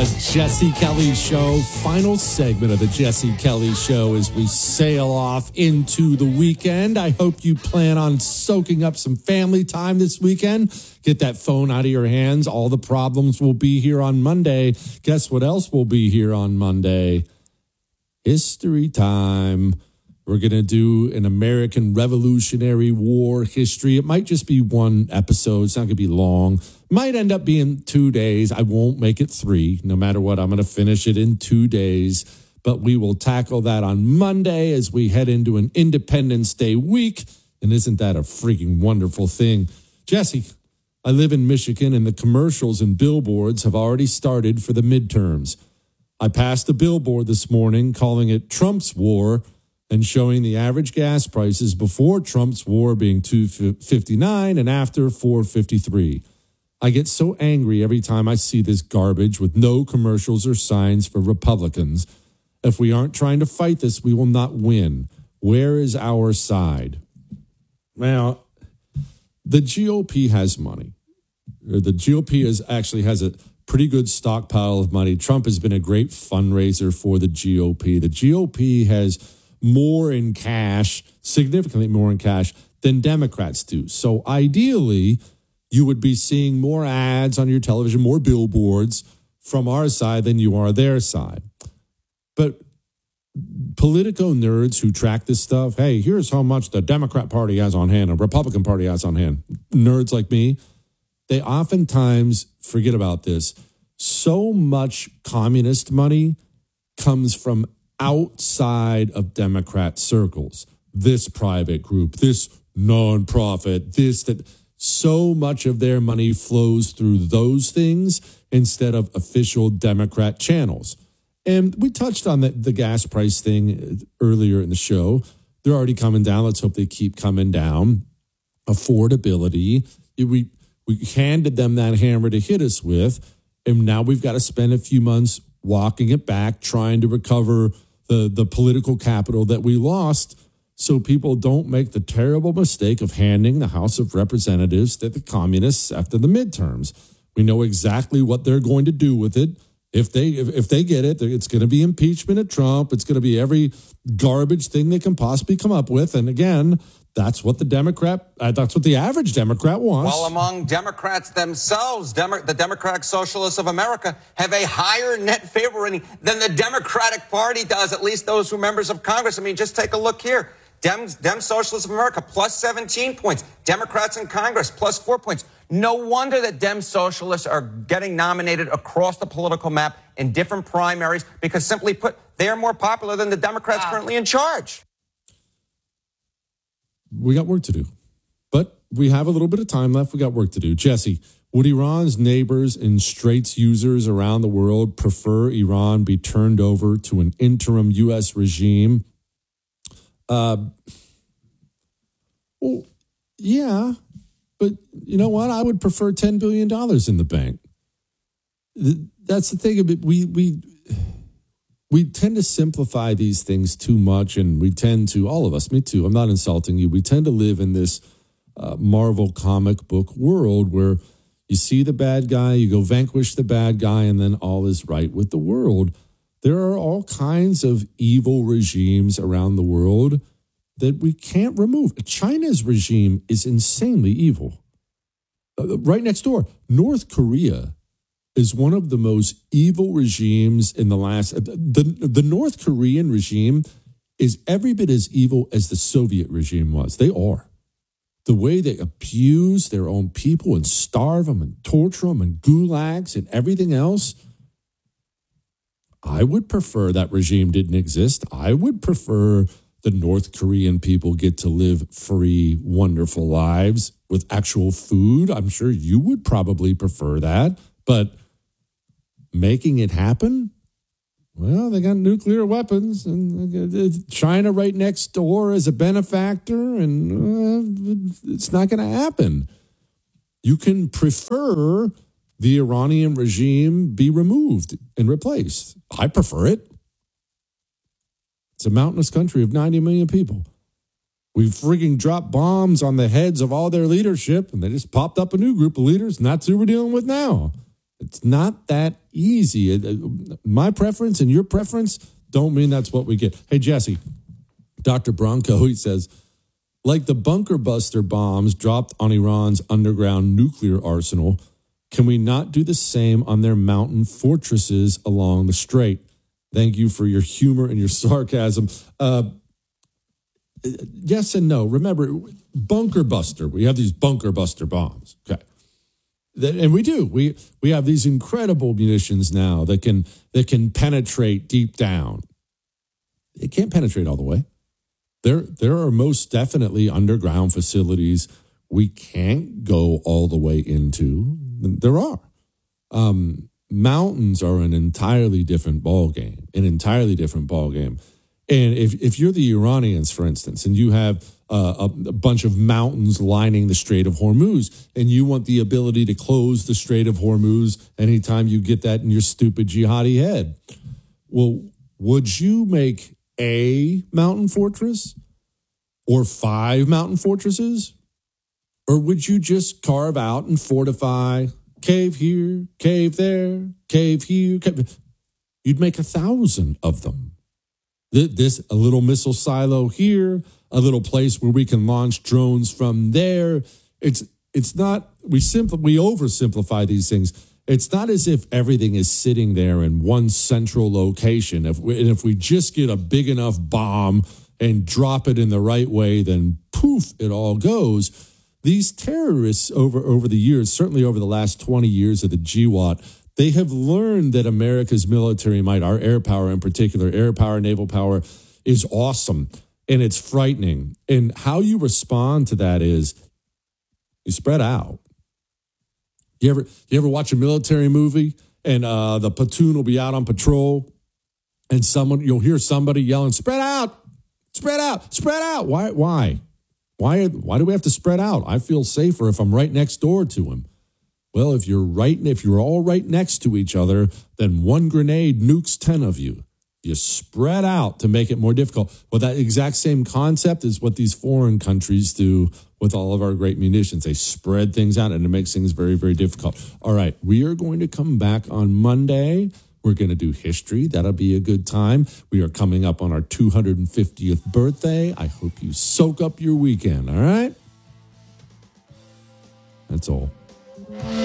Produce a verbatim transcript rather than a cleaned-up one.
Jesse Kelly Show, final segment of the Jesse Kelly Show as we sail off into the weekend. I hope you plan on soaking up some family time this weekend. Get that phone out of your hands. All the problems will be here on Monday. Guess what else will be here on Monday? History time. We're going to do an American Revolutionary War history. It might just be one episode. It's not going to be long. Might end up being two days. I won't make it three. No matter what, I'm going to finish it in two days. But we will tackle that on Monday as we head into an Independence Day week. And isn't that a freaking wonderful thing? Jesse, I live in Michigan, and the commercials and billboards have already started for the midterms. I passed a billboard this morning calling it Trump's War and showing the average gas prices before Trump's war being two fifty-nine and after four fifty-three. I get so angry every time I see this garbage with no commercials or signs for Republicans. If we aren't trying to fight this, we will not win. Where is our side? Well, the G O P has money. The G O P is actually has a pretty good stockpile of money. Trump has been a great fundraiser for the G O P. The G O P has more in cash, significantly more in cash than Democrats do. So ideally, you would be seeing more ads on your television, more billboards from our side than you are their side. But Politico nerds who track this stuff, hey, here's how much the Democrat Party has on hand, a Republican Party has on hand. Nerds like me, they oftentimes forget about this. So much communist money comes from outside of Democrat circles. This private group, this nonprofit, this, that. So much of their money flows through those things instead of official Democrat channels. And we touched on the, the gas price thing earlier in the show. They're already coming down. Let's hope they keep coming down. Affordability. We, we handed them that hammer to hit us with. And now we've got to spend a few months walking it back, trying to recover the, the political capital that we lost, so people don't make the terrible mistake of handing the House of Representatives to the communists after the midterms. We know exactly what they're going to do with it. If they if, if they get it, it's going to be impeachment of Trump. It's going to be every garbage thing they can possibly come up with. And again, that's what the Democrat, uh, that's what the average Democrat wants. While among Democrats themselves, Demo- the Democratic Socialists of America have a higher net favor rating than the Democratic Party does, at least those who are members of Congress. I mean, just take a look here. Dem, Dem Socialists of America, plus seventeen points. Democrats in Congress, plus four points. No wonder that Dem Socialists are getting nominated across the political map in different primaries because, simply put, they are more popular than the Democrats wow. currently in charge. We got work to do, but we have a little bit of time left. We got work to do. Jesse, would Iran's neighbors and Straits users around the world prefer Iran be turned over to an interim U S regime? Uh, well, yeah, but you know what? I would prefer ten billion dollars in the bank. That's the thing of it. We, we, we tend to simplify these things too much, and we tend to, all of us, me too, I'm not insulting you. We tend to live in this uh, Marvel comic book world where you see the bad guy, you go vanquish the bad guy, and then all is right with the world. There are all kinds of evil regimes around the world that we can't remove. China's regime is insanely evil. Uh, right next door, North Korea is one of the most evil regimes in the last... The, the North Korean regime is every bit as evil as the Soviet regime was. They are. The way they abuse their own people and starve them and torture them and gulags and everything else... I would prefer that regime didn't exist. I would prefer the North Korean people get to live free, wonderful lives with actual food. I'm sure you would probably prefer that. But making it happen? Well, they got nuclear weapons, and China right next door is a benefactor, and uh, it's not going to happen. You can prefer the Iranian regime be removed and replaced. I prefer it. It's a mountainous country of ninety million people. We frigging dropped bombs on the heads of all their leadership, and they just popped up a new group of leaders, and that's who we're dealing with now. It's not that easy. It, my preference and your preference don't mean that's what we get. Hey, Jesse, Doctor Bronco, he says, like the bunker buster bombs dropped on Iran's underground nuclear arsenal, can we not do the same on their mountain fortresses along the strait? Thank you for your humor and your sarcasm. Uh, yes and no. Remember, bunker buster. We have these bunker buster bombs. Okay. And we do. We we have these incredible munitions now that can that can penetrate deep down. It can't penetrate all the way. There there are most definitely underground facilities we can't go all the way into. There are. Um, mountains are an entirely different ball game. An entirely different ball game. And if if you're the Iranians, for instance, and you have Uh, a, a bunch of mountains lining the Strait of Hormuz, and you want the ability to close the Strait of Hormuz anytime you get that in your stupid jihadi head. Well, would you make a mountain fortress or five mountain fortresses? Or would you just carve out and fortify, cave here, cave there, cave here? Cave. You'd make a thousand of them. This, a little missile silo here, a little place where we can launch drones from there. It's it's not, we simply, we oversimplify these things. It's not as if everything is sitting there in one central location. If we, and if we just get a big enough bomb and drop it in the right way, then poof, it all goes. These terrorists over, over the years, certainly over the last twenty years of the G W A T, they have learned that America's military might, our air power in particular, air power, naval power, is awesome. And it's frightening. And how you respond to that is you spread out. You ever you ever watch a military movie and uh, the platoon will be out on patrol and someone you'll hear somebody yelling, "Spread out, spread out, spread out." Why? Why? Why? Why do we have to spread out? I feel safer if I'm right next door to him. Well, if you're right, if you're all right next to each other, then one grenade nukes ten of you. You spread out to make it more difficult. Well, that exact same concept is what these foreign countries do with all of our great munitions. They spread things out, and it makes things very, very difficult. All right, we are going to come back on Monday. We're going to do history. That'll be a good time. We are coming up on our two hundred fiftieth birthday. I hope you soak up your weekend, all right? That's all.